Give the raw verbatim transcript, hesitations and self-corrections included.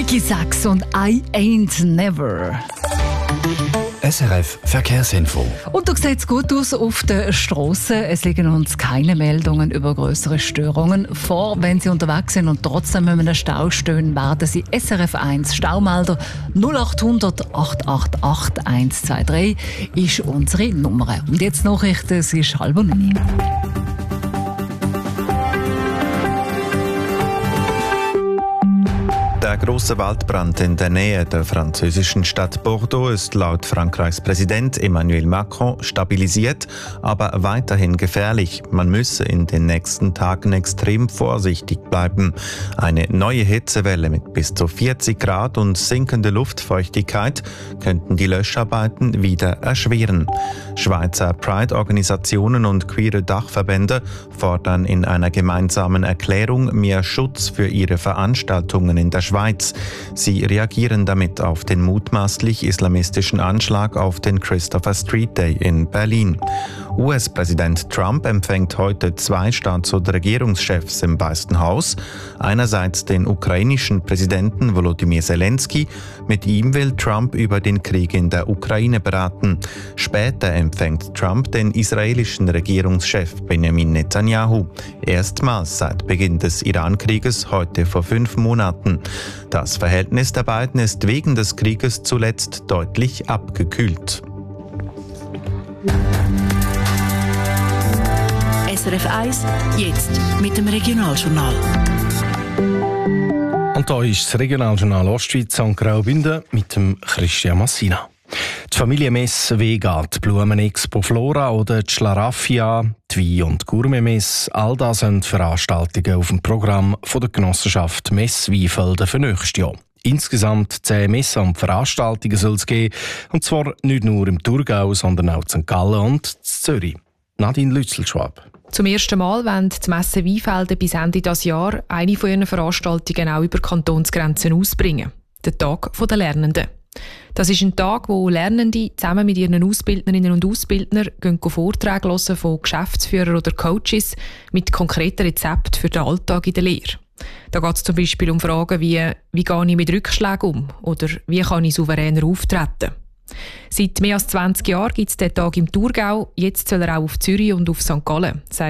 Vicky Sachs und I Ain't Never. S R F Verkehrsinfo. Und da sieht es gut aus auf den Strassen. Es liegen uns keine Meldungen über grössere Störungen vor. Wenn Sie unterwegs sind und trotzdem mit einem Stau stehen, werden Sie S R F eins Staumelder null acht hundert acht acht acht eins zwei drei ist unsere Nummer. Und jetzt Nachrichten, es ist halb neun. Der grosse Waldbrand in der Nähe der französischen Stadt Bordeaux ist laut Frankreichs Präsident Emmanuel Macron stabilisiert, aber weiterhin gefährlich. Man müsse in den nächsten Tagen extrem vorsichtig bleiben. Eine neue Hitzewelle mit bis zu vierzig Grad und sinkende Luftfeuchtigkeit könnten die Löscharbeiten wieder erschweren. Schweizer Pride-Organisationen und queere Dachverbände fordern in einer gemeinsamen Erklärung mehr Schutz für ihre Veranstaltungen in der Schweiz. Sie reagieren damit auf den mutmaßlich islamistischen Anschlag auf den Christopher Street Day in Berlin. U S-Präsident Trump empfängt heute zwei Staats- und Regierungschefs im Weißen Haus. Einerseits den ukrainischen Präsidenten Volodymyr Zelensky. Mit ihm will Trump über den Krieg in der Ukraine beraten. Später empfängt Trump den israelischen Regierungschef Benjamin Netanyahu. Erstmals seit Beginn des Iran-Krieges heute vor fünf Monaten. Das Verhältnis der beiden ist wegen des Krieges zuletzt deutlich abgekühlt. S R F eins, jetzt mit dem Regionaljournal. Und da ist das Regionaljournal Ostschweiz und Graubünden mit dem Christian Massina. Die Familienmesse Vega, die Blumenexpo Flora oder die Schlaraffia, die Wein- und Gourmetmesse, all das sind Veranstaltungen auf dem Programm von der Genossenschaft Messe Weinfelden für nächstes Jahr. Insgesamt zehn Messen und Veranstaltungen soll es geben, und zwar nicht nur im Thurgau, sondern auch in Sankt Gallen und in Zürich. Nadine Lützelschwab. Zum ersten Mal wollen die Messe Weinfelden bis Ende dieses Jahr eine von ihren Veranstaltungen auch über Kantonsgrenzen ausbringen. Der Tag der Lernenden. Das ist ein Tag, wo Lernende zusammen mit ihren Ausbildnerinnen und Ausbildnern gehen Vorträge hören von Geschäftsführern oder Coaches mit konkreten Rezepten für den Alltag in der Lehre. Da geht es zum Beispiel um Fragen wie, wie gehe ich mit Rückschlägen um oder wie kann ich souveräner auftreten. Seit mehr als zwanzig Jahren gibt es diesen Tag im Thurgau, jetzt soll er auch auf Zürich und auf Sankt Gallen,